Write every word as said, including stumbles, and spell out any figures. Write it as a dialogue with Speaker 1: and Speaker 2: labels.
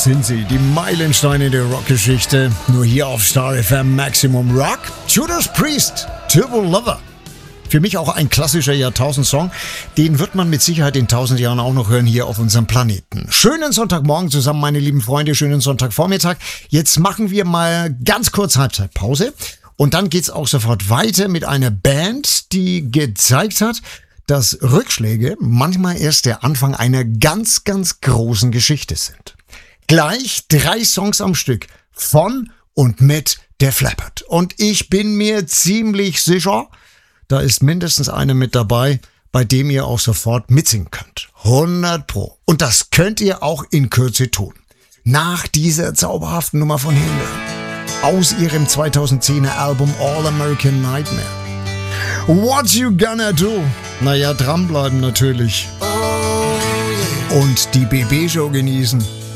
Speaker 1: Das sind sie, die Meilensteine der Rockgeschichte. Nur hier auf Star F M Maximum Rock. Judas Priest, Turbo Lover. Für mich auch ein klassischer Jahrtausend-Song. Den wird man mit Sicherheit in tausend Jahren auch noch hören hier auf unserem Planeten. Schönen Sonntagmorgen zusammen, meine lieben Freunde. Schönen Sonntagvormittag. Jetzt machen wir mal ganz kurz Halbzeitpause. Und dann geht's auch sofort weiter mit einer Band, die gezeigt hat, dass Rückschläge manchmal erst der Anfang einer ganz, ganz großen Geschichte sind. Gleich drei Songs am Stück von und mit Def Leppard. Und ich bin mir ziemlich sicher, da ist mindestens einer mit dabei, bei dem ihr auch sofort mitsingen könnt. hundert Pro. Und das könnt ihr auch in Kürze tun. Nach dieser zauberhaften Nummer von Himmler. Aus ihrem zweitausendzehner Album All American Nightmare. What You Gonna Do? Naja, dranbleiben natürlich. Und die B B-Show genießen.